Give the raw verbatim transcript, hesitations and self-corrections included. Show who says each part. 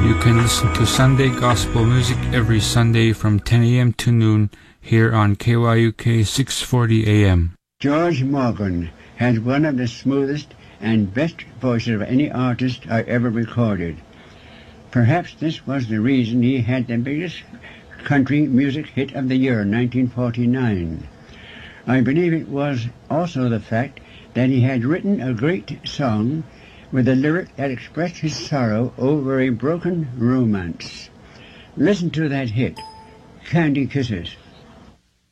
Speaker 1: You can listen to Sunday Gospel music every Sunday from ten a.m. to noon here on K Y U K six forty A M.
Speaker 2: George Morgan has one of the smoothest and best voices of any artist I ever recorded. Perhaps this was the reason he had the biggest country music hit of the year, nineteen forty-nine. I believe it was also the fact that he had written a great song with a lyric that expressed his sorrow over a broken romance. Listen to that hit, Candy Kisses.